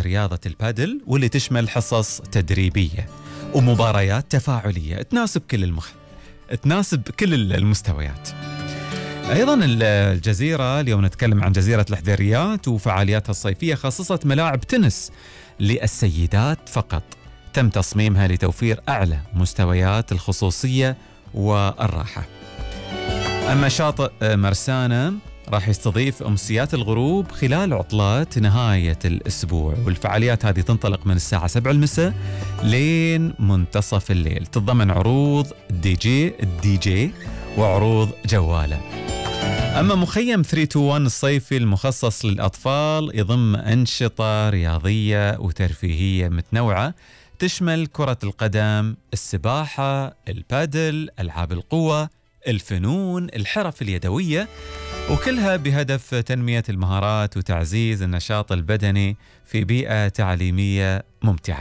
رياضة البادل، واللي تشمل حصص تدريبية ومباريات تفاعلية تناسب كل المستويات. أيضا الجزيرة اليوم نتكلم عن جزيرة الحديريات وفعالياتها الصيفية، خصصت ملاعب تنس للسيدات فقط، تم تصميمها لتوفير أعلى مستويات الخصوصية والراحة. أما شاطئ مرسانة راح يستضيف أمسيات الغروب خلال عطلات نهاية الأسبوع، والفعاليات هذه تنطلق من الساعة 7 المساء لين منتصف الليل، تتضمن عروض دي جي وعروض جوالة. أما مخيم 321 الصيفي المخصص للأطفال يضم أنشطة رياضية وترفيهية متنوعة تشمل كرة القدم، السباحة، البادل، ألعاب القوة، الفنون، الحرف اليدوية، وكلها بهدف تنمية المهارات وتعزيز النشاط البدني في بيئة تعليمية ممتعة.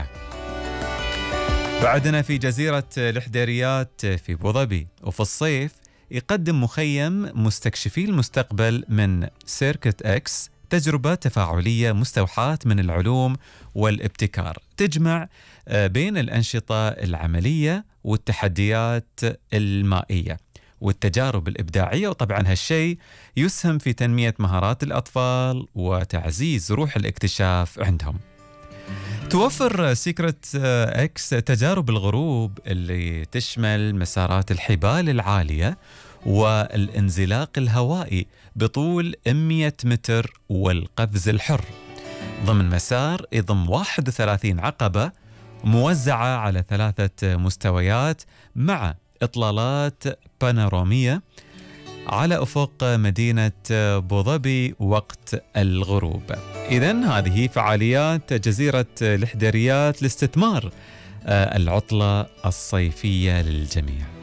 بعدنا في جزيرة الحديريات في أبوظبي، وفي الصيف يقدم مخيم مستكشفي المستقبل من سيركت إكس تجربة تفاعلية مستوحاة من العلوم والابتكار، تجمع بين الأنشطة العملية والتحديات المائية والتجارب الإبداعية، وطبعا هالشيء يسهم في تنمية مهارات الأطفال وتعزيز روح الاكتشاف عندهم. توفر سيكرت إكس تجارب الغروب اللي تشمل مسارات الحبال العالية والانزلاق الهوائي بطول 100 متر والقفز الحر، ضمن مسار يضم 31 عقبة موزعة على 3 مستويات مع إطلالات بانورامية على أفق مدينة أبوظبي وقت الغروب. إذن هذه فعاليات جزيرة الحديريات لاستثمار العطلة الصيفية للجميع.